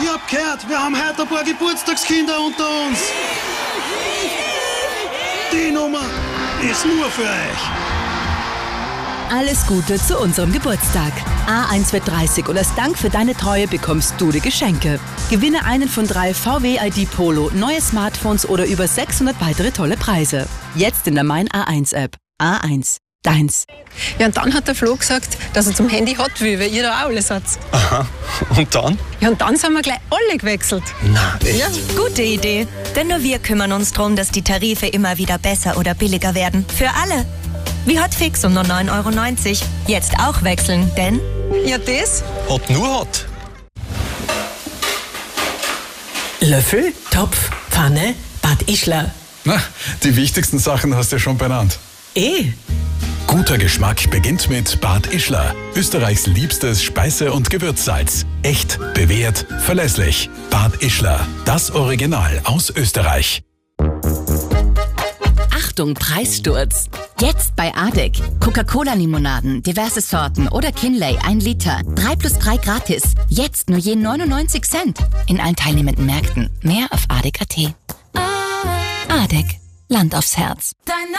Ich hab gehört, wir haben heute ein paar Geburtstagskinder unter uns. Die Nummer ist nur für euch. Alles Gute zu unserem Geburtstag. A1 wird 30 und als Dank für deine Treue bekommst du die Geschenke. Gewinne einen von 3 VW ID Polo, neue Smartphones oder über 600 weitere tolle Preise. Jetzt in der Mein A1 App. A1. Deins. Ja, und dann hat der Flo gesagt, dass er zum Handy hat will, weil ihr da auch alles habt. Aha. Und dann? Ja, und dann sind wir gleich alle gewechselt. Na, echt? Ja. Gute Idee. Denn nur wir kümmern uns darum, dass die Tarife immer wieder besser oder billiger werden. Für alle. Wie Hotfix um nur 9,90 €. Jetzt auch wechseln, denn... Ja, das? Hot nur Hot. Löffel, Topf, Pfanne, Bad Ischler. Na, die wichtigsten Sachen hast du ja schon benannt. Guter Geschmack beginnt mit Bad Ischler. Österreichs liebstes Speise- und Gewürzsalz. Echt, bewährt, verlässlich. Bad Ischler. Das Original aus Österreich. Achtung, Preissturz. Jetzt bei Adek. Coca-Cola-Limonaden, diverse Sorten oder Kinley 1 Liter. 3+3 gratis. Jetzt nur je 99 Cent. In allen teilnehmenden Märkten. Mehr auf adek.at. Adek. Land aufs Herz.